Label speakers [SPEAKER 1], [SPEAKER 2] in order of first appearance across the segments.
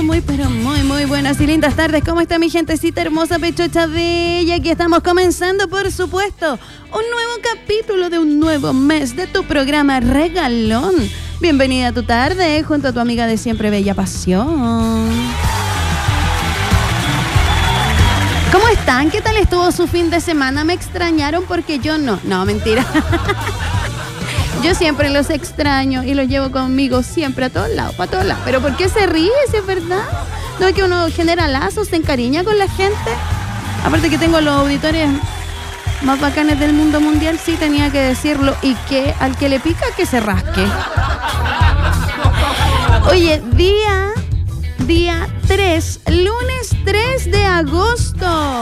[SPEAKER 1] pero muy buenas y lindas tardes. ¿Cómo está mi gentecita hermosa, pechocha bella? Aquí estamos comenzando, por supuesto, un nuevo capítulo de un nuevo mes de tu programa Regalón. Bienvenida a tu tarde junto a tu amiga de siempre, Bella Pasión. ¿Cómo están? ¿Qué tal estuvo su fin de semana? ¿Me extrañaron? Porque yo no. No, mentira. Yo siempre los extraño y los llevo conmigo siempre a todos lados, para todos lados. ¿Pero por qué se ríe, si es verdad? ¿No es que uno genera lazos, se encariña con la gente? Aparte que tengo los auditores más bacanes del mundo mundial, sí tenía que decirlo. Y que al que le pica, que se rasque. Oye, día 3, lunes 3 de agosto.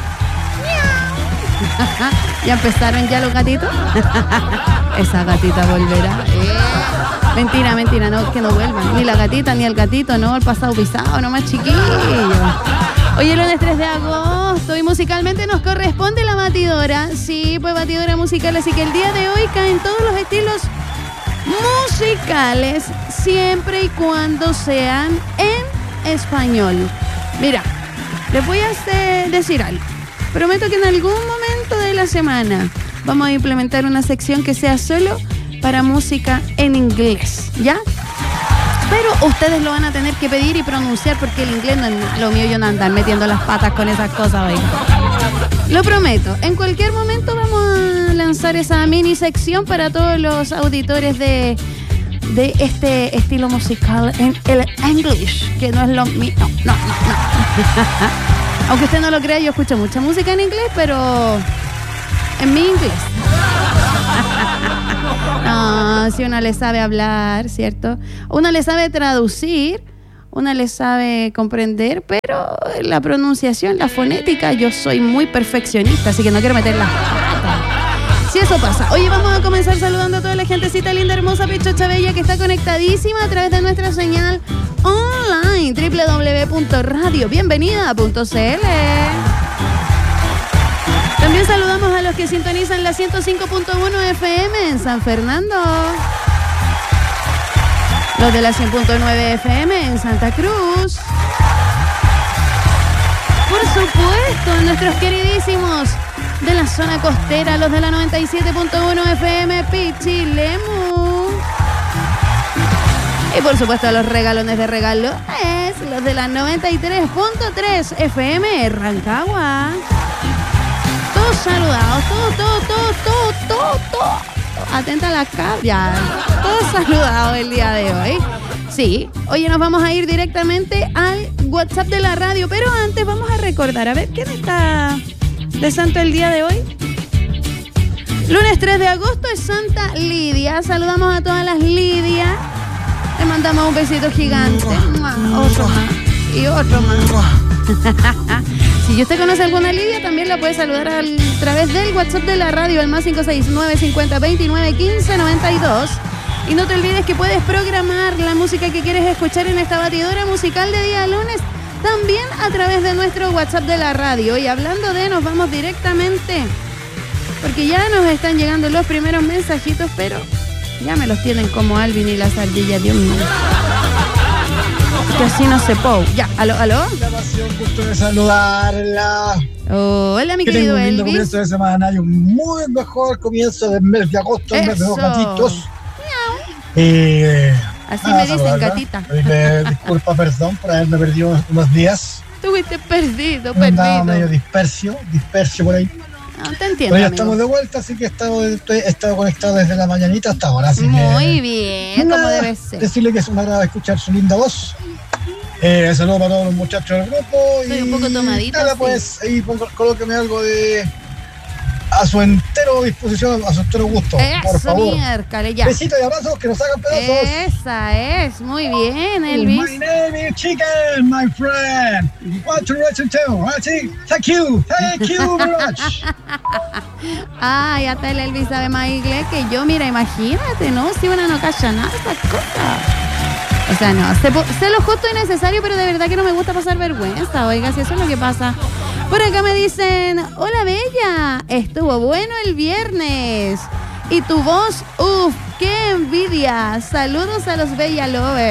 [SPEAKER 1] ¿Ya empezaron ya los gatitos? Esa gatita volverá. Mentira, no, que no vuelvan. Ni la gatita, ni el gatito, no, el pasado pisado, nomás chiquillo. Hoy es lunes 3 de agosto y musicalmente nos corresponde la batidora. Sí, pues batidora musical, así que el día de hoy caen todos los estilos musicales, siempre y cuando sean en español. Mira, les voy a decir algo. Prometo que en algún momento de la semana vamos a implementar una sección que sea solo para música en inglés, ¿ya? Pero ustedes lo van a tener que pedir y pronunciar porque el inglés no es nada lo mío, yo no andar metiendo las patas con esas cosas, oiga. Lo prometo, en cualquier momento vamos a lanzar esa mini sección para todos los auditores de este estilo musical en el English, que no es lo mío, no. Aunque usted no lo crea, yo escucho mucha música en inglés, pero en mi inglés. No, si uno le sabe hablar, ¿cierto? Uno le sabe traducir, uno le sabe comprender, pero la pronunciación, la fonética, yo soy muy perfeccionista, así que no quiero meter las patas. Si eso pasa. Oye, vamos a comenzar saludando a toda la gentecita linda, hermosa, pechocha bella que está conectadísima a través de nuestra señal online www.radiobienvenida.cl. También saludamos a los que sintonizan la 105.1 FM en San Fernando, los de la 100.9 FM en Santa Cruz, por supuesto nuestros queridísimos de la zona costera, los de la 97.1 FM Pichilemu. Y por supuesto los regalones de regalones, los de la 93.3 FM Rancagua. Todos saludados, todos. Atenta a la cabra. Todos saludados el día de hoy. Sí, oye, nos vamos a ir directamente al WhatsApp de la radio, pero antes vamos a recordar, a ver, ¿quién está de santo el día de hoy? Lunes 3 de agosto es Santa Lidia. Saludamos a todas las Lidias. Le mandamos un besito gigante. Otro más. Y otro más. Si usted conoce alguna Lidia, también la puede saludar a través del WhatsApp de la radio, al más 569 50 29 15 92. Y no te olvides que puedes programar la música que quieres escuchar en esta batidora musical de día lunes, también a través de nuestro WhatsApp de la radio. Y hablando de, nos vamos directamente, porque ya nos están llegando los primeros mensajitos, pero ya me los tienen como Alvin y las ardillas, Dios mío. Que así no se puede. Ya, aló.
[SPEAKER 2] La pasión, gusto de saludarla.
[SPEAKER 1] Hola, mi querido Elvis.
[SPEAKER 2] Un comienzo de semana y un muy mejor comienzo del mes de agosto, el mes de los gatitos.
[SPEAKER 1] Así me dicen, gatita.
[SPEAKER 2] Disculpa, perdón por haberme perdido unos días.
[SPEAKER 1] Estuviste perdido.
[SPEAKER 2] Andaba medio dispersio por ahí.
[SPEAKER 1] No, te entiendo,
[SPEAKER 2] pero ya
[SPEAKER 1] amigo.
[SPEAKER 2] estamos de vuelta, así que he estado conectado desde la mañanita hasta ahora. Así
[SPEAKER 1] muy bien, como debe ser.
[SPEAKER 2] Decirle que es un agrado escuchar su linda voz. Saludos para todos los muchachos del grupo.
[SPEAKER 1] Estoy un poco tomadita.
[SPEAKER 2] Nada,
[SPEAKER 1] sí.
[SPEAKER 2] pues ahí colóqueme algo a su entero disposición, a su entero gusto.
[SPEAKER 1] Eso,
[SPEAKER 2] por favor.
[SPEAKER 1] Miércoles, ya.
[SPEAKER 2] Besitos y abrazos que nos hagan pedazos.
[SPEAKER 1] Esa es, muy bien, Elvis.
[SPEAKER 2] My name is Chicken, my friend. What to listen to? Thank you very much.
[SPEAKER 1] Ah, ya está el Elvis sabe más inglés que yo. Mira, imagínate, ¿no? Si uno no calla nada, estas cosas. O sea, no, sé lo justo y necesario, pero de verdad que no me gusta pasar vergüenza, oiga, si eso es lo que pasa. Por acá me dicen, hola Bella, estuvo bueno el viernes. Y tu voz, qué envidia. Saludos a los Bella Lovers.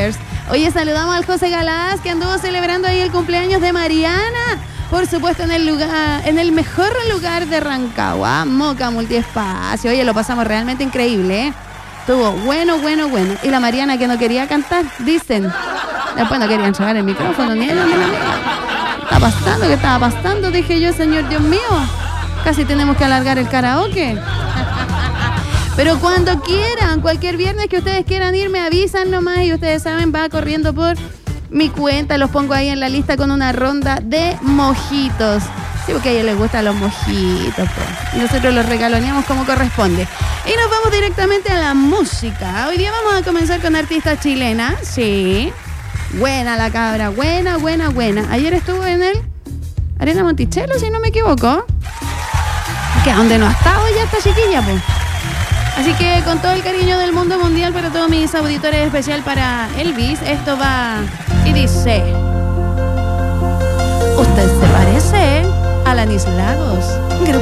[SPEAKER 1] Oye, saludamos al José Galás, que anduvo celebrando ahí el cumpleaños de Mariana. Por supuesto, en el mejor lugar de Rancagua, Moca Multiespacio. Oye, lo pasamos realmente increíble, ¿eh? Estuvo bueno. Y la Mariana, que no quería cantar, dicen. Después no quería entregar el micrófono, ni ella ni la mía. ¿Qué estaba pasando? Dije yo, señor Dios mío. Casi tenemos que alargar el karaoke. Pero cuando quieran, cualquier viernes que ustedes quieran ir, me avisan nomás y ustedes saben, va corriendo por mi cuenta. Los pongo ahí en la lista con una ronda de mojitos. Sí, porque a ellos les gustan los mojitos, pues. Y nosotros los regaloneamos como corresponde. Y nos vamos directamente a la música. Hoy día vamos a comenzar con artista chilena. Sí. Buena la cabra, buena. Ayer estuvo en el Arena Monticello, si no me equivoco. Que a donde no ha estado ya esta chiquilla, pues. Así que con todo el cariño del mundo mundial para todos mis auditores, especial para Elvis, esto va y dice: usted se parece a Alanis Lagos.